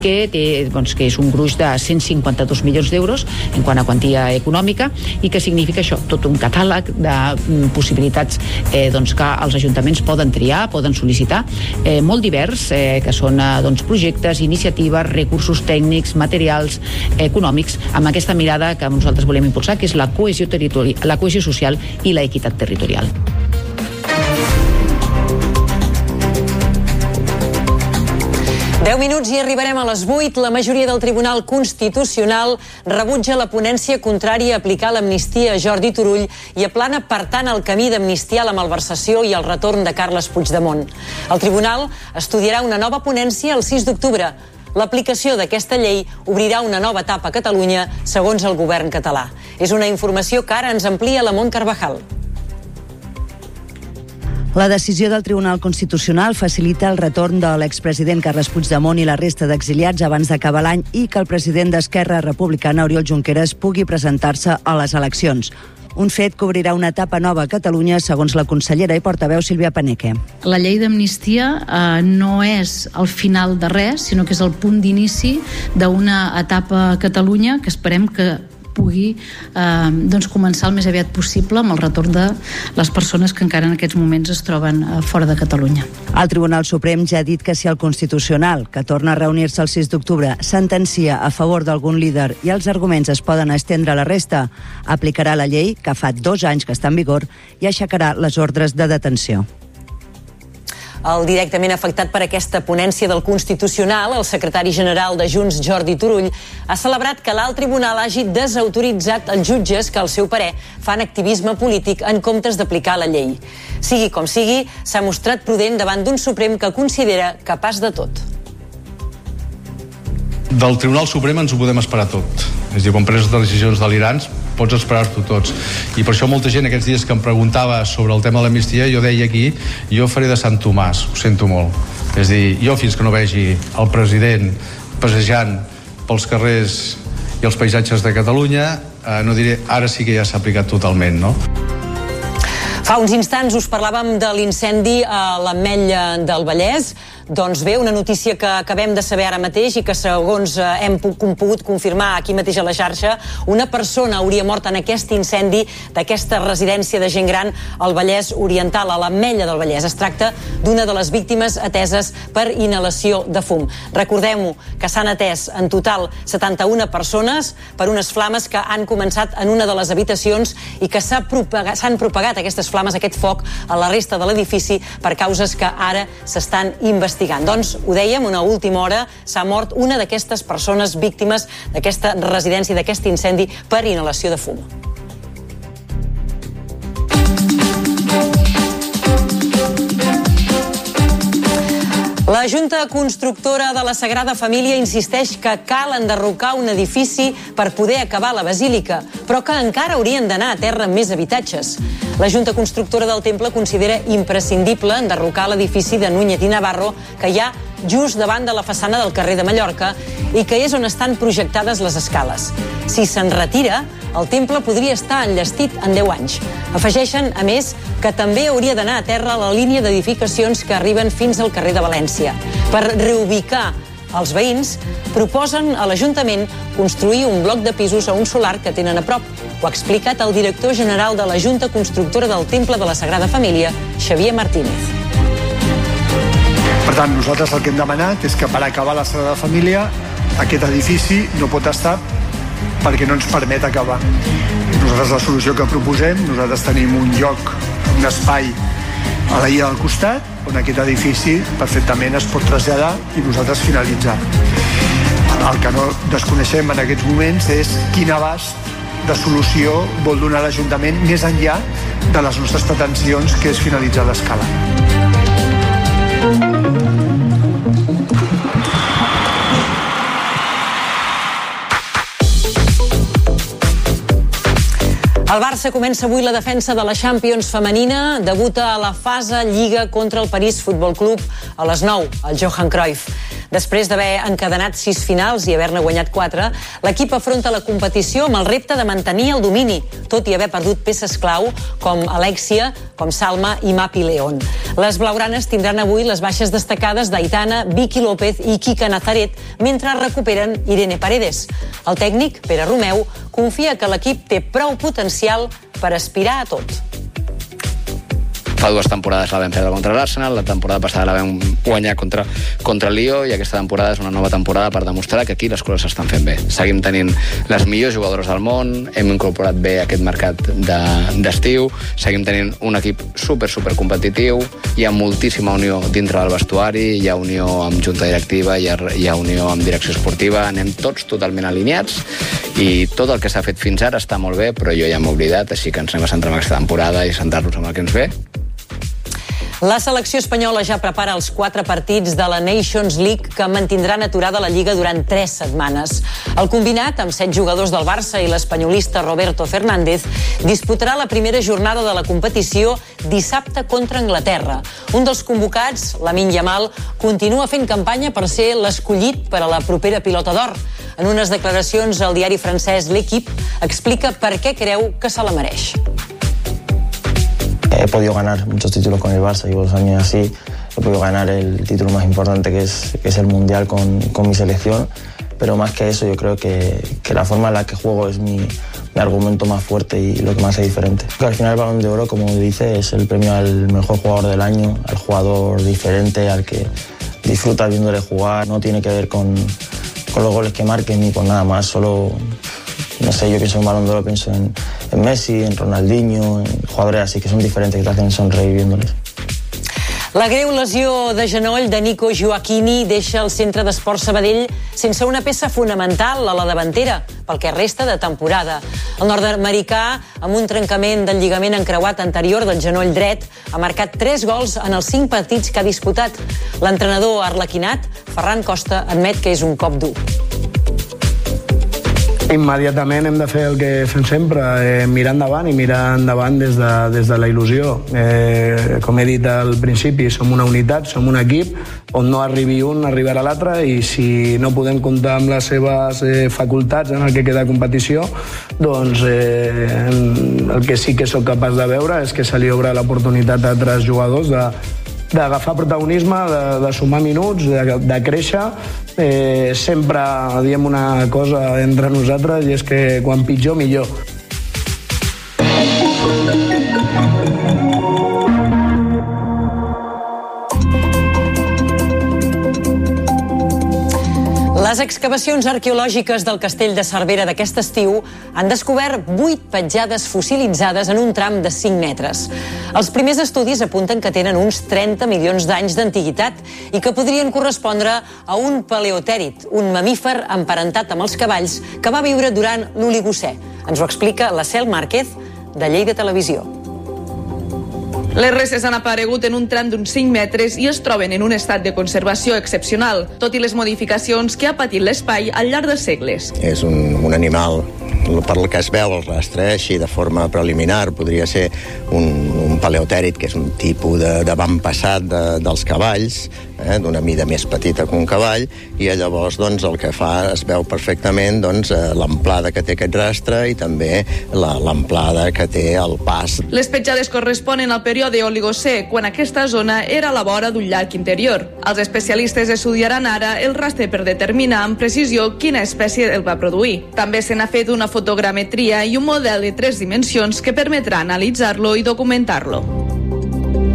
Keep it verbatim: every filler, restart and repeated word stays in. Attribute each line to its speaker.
Speaker 1: que, té, doncs, que és un gruix de cent cinquanta-dos milions d'euros en quant a quantia econòmica i que significa això, tot un catàleg de mm, possibilitats eh, doncs, que els ajuntaments poden triar, poden sol·licitar, eh, molt divers, eh, que són eh, doncs, projectes, iniciatives, recursos tècnics, materials, eh, econòmics, amb aquesta mirada que nosaltres volem impulsar, que és la cohesió territorial, la cohesió social i l'equitat territorial.
Speaker 2: deu minuts i arribarem a les vuit. La majoria del Tribunal Constitucional rebutja la ponència contrària a aplicar l'amnistia a Jordi Turull i aplana, per tant, el camí d'amnistiar la malversació i el retorn de Carles Puigdemont. El Tribunal estudiarà una nova ponència el sis d'octubre. L'aplicació d'aquesta llei obrirà una nova etapa a Catalunya, segons el govern català. És una informació que ara ens amplia la Mont Carvajal.
Speaker 3: La decisió del Tribunal Constitucional facilita el retorn de l'expresident Carles Puigdemont i la resta d'exiliats abans d'acabar l'any i que el president d'Esquerra Republicana, Oriol Junqueras, pugui presentar-se a les eleccions. Un fet que obrirà una etapa nova a Catalunya, segons la consellera i portaveu Sílvia Paneque.
Speaker 4: La llei d'amnistia eh, no és el final de res, sinó que és el punt d'inici d'una etapa a Catalunya que esperem que pugui eh, doncs començar el més aviat possible amb el retorn de les persones que encara en aquests moments es troben eh, fora de Catalunya.
Speaker 3: El Tribunal Suprem ja ha dit que si el Constitucional, que torna a reunir-se el sis d'octubre, sentencia a favor d'algun líder i els arguments es poden estendre a la resta, aplicarà la llei, que fa dos anys que està en vigor, i aixecarà les ordres de detenció.
Speaker 2: El directament afectat per aquesta ponència del Constitucional, el secretari general de Junts, Jordi Turull, ha celebrat que l'alt tribunal hagi desautoritzat els jutges que, al seu parer, fan activisme polític en comptes d'aplicar la llei. Sigui com sigui, s'ha mostrat prudent davant d'un Suprem que considera capaç de tot.
Speaker 5: Del Tribunal Suprem ens ho podem esperar tot. És a dir, quan preses decisions delirants, pots esperar-t'ho tots. I per això molta gent aquests dies que em preguntava sobre el tema de l'amnistia, jo deia aquí, jo faré de Sant Tomàs, ho sento molt. És a dir, jo fins que no vegi el president passejant pels carrers i els paisatges de Catalunya, eh, no diré, ara sí que ja s'ha aplicat totalment, no?
Speaker 2: Fa uns instants us parlàvem de l'incendi a l'Ametlla del Vallès. Doncs bé, una notícia que acabem de saber ara mateix i que segons hem pogut confirmar aquí mateix a la xarxa, una persona hauria mort en aquest incendi d'aquesta residència de gent gran al Vallès Oriental, a l'Ametlla del Vallès. Es tracta d'una de les víctimes ateses per inhalació de fum. Recordem-ho que s'han atès en total setanta-una persones per unes flames que han començat en una de les habitacions i que s'han propagat, s'han propagat aquestes flames, aquest foc, a la resta de l'edifici per causes que ara s'estan investigant. Doncs, ho dèiem, una última hora s'ha mort una d'aquestes persones víctimes d'aquesta residència, d'aquest incendi per inhalació de fum. La Junta Constructora de la Sagrada Família insisteix que cal enderrocar un edifici per poder acabar la basílica, però que encara haurien d'anar a terra més habitatges. La Junta Constructora del Temple considera imprescindible enderrocar l'edifici de Núñez i Navarro, que hi ha just davant de la façana del carrer de Mallorca i que és on estan projectades les escales. Si se'n retira, el temple podria estar enllestit en deu anys. Afegeixen, a més, que també hauria d'anar a terra la línia d'edificacions que arriben fins al carrer de València. Per reubicar els veïns, proposen a l'Ajuntament construir un bloc de pisos a un solar que tenen a prop. Ho ha explicat el director general de la Junta Constructora del Temple de la Sagrada Família, Xavier Martínez.
Speaker 6: Per tant, nosaltres el que hem demanat és que per acabar la Sagrada Família aquest edifici no pot estar perquè no ens permet acabar. Nosaltres la solució que proposem, nosaltres tenim un lloc, un espai a la illa del costat on aquest edifici perfectament es pot traslladar i nosaltres finalitzar. El que no desconeixem en aquests moments és quin abast de solució vol donar l'Ajuntament més enllà de les nostres pretensions, que és finalitzar l'escala.
Speaker 2: El Barça comença avui la defensa de la Champions femenina, debuta a la fase Lliga contra el París Futbol Club a les nou, al Johan Cruyff. Després d'haver encadenat sis finals i haver-ne guanyat quatre, l'equip afronta la competició amb el repte de mantenir el domini, tot i haver perdut peces clau com Alexia, com Salma i Mapi León. Les blaugranes tindran avui les baixes destacades d'Aitana, Vicky López i Kika Nazaret, mentre recuperen Irene Paredes. El tècnic, Pere Romeu, confia que l'equip té prou potencial per aspirar a tot.
Speaker 7: Fa dues temporades la vam perdre contra l'Arsenal, la temporada passada la vam guanyar contra, contra el Lió, i aquesta temporada és una nova temporada per demostrar que aquí les coses s'estan fent bé. Seguim tenint les millors jugadores del món, hem incorporat bé aquest mercat d'estiu, de, seguim tenint un equip super, super competitiu, hi ha moltíssima unió dintre del vestuari, hi ha unió amb junta directiva, hi ha, hi ha unió amb direcció esportiva, anem tots totalment alineats i tot el que s'ha fet fins ara està molt bé, però jo ja m'he oblidat, així que ens anem a centrar en aquesta temporada i centrar-nos en el que ens ve.
Speaker 2: La selecció espanyola ja prepara els quatre partits de la Nations League que mantindran aturada la Lliga durant tres setmanes. El combinat, amb set jugadors del Barça i l'espanyolista Roberto Fernández, disputarà la primera jornada de la competició dissabte contra Anglaterra. Un dels convocats, Lamine Yamal, continua fent campanya per ser l'escollit per a la propera Pilota d'Or. En unes declaracions al diari francès L'Equipe, explica per què creu que se la mereix.
Speaker 8: He podido ganar muchos títulos con el Barça, llevo dos años así, he podido ganar el título más importante que es, que es el Mundial con, con mi selección, pero más que eso yo creo que, que la forma en la que juego es mi, mi argumento más fuerte y lo que más hace diferente. Que al final el Balón de Oro, como dice, es el premio al mejor jugador del año, al jugador diferente, al que disfrutas viéndole jugar, no tiene que ver con, con los goles que marquen ni con nada más, solo... No sé, yo pienso en Balón de Oro, pienso en, en Messi, en Ronaldinho, en jugadores así que son diferentes, que te hacen sonreír viéndoles.
Speaker 2: La greu lesió de genoll de Nico Gioacchini deixa el Centre d'Esports Sabadell sense una peça fonamental a la davantera pel que resta de temporada. El nord-americà, amb un trencament del lligament encreuat anterior del genoll dret, ha marcat tres gols en els cinc partits que ha disputat. L'entrenador arlequinat, Ferran Costa, admet que és un cop dur.
Speaker 9: Immediatament hem de fer el que fem sempre, eh, mirar endavant i mirar endavant des de, des de la il·lusió. Eh, com he dit al principi, som una unitat, som un equip, on no arribi un, arribarà l'altre, i si no podem comptar amb les seves eh, facultats en el que queda competició, doncs eh, el que sí que sóc capaç de veure és que se li obre l'oportunitat a altres jugadors de d'agafar protagonisme, de, de sumar minuts, de, de créixer. Eh, sempre diem una cosa entre nosaltres, i és que quan pitjor, millor.
Speaker 2: Les excavacions arqueològiques del castell de Cervera d'aquest estiu han descobert vuit petjades fossilitzades en un tram de cinc metres. Els primers estudis apunten que tenen uns trenta milions d'anys d'antiguitat i que podrien correspondre a un paleotèrid, un mamífer emparentat amb els cavalls que va viure durant l'Oligocè. Ens ho explica la Cel Márquez, de Lleida Televisió.
Speaker 10: Les restes han aparegut en un tram d'uns cinc metres i es troben en un estat de conservació excepcional, tot i les modificacions que ha patit l'espai al llarg dels segles.
Speaker 11: És un, un animal, per el que es veu el rastre, així de forma preliminar, podria ser un, un paleotèrid, que és un tipus d'avantpassat de, dels cavalls, eh, d'una mida més petita que un cavall, i llavors doncs, el que fa es veu perfectament doncs, l'amplada que té aquest rastre i també l'amplada que té el pas.
Speaker 10: Les petjades corresponen al període Oligocè, quan aquesta zona era a la vora d'un llac interior. Els especialistes estudiaran ara el rastre per determinar amb precisió quina espècie el va produir. També se n'ha fet una fotogrametria i un model de tres dimensions que permetrà analitzar-lo i documentar-lo.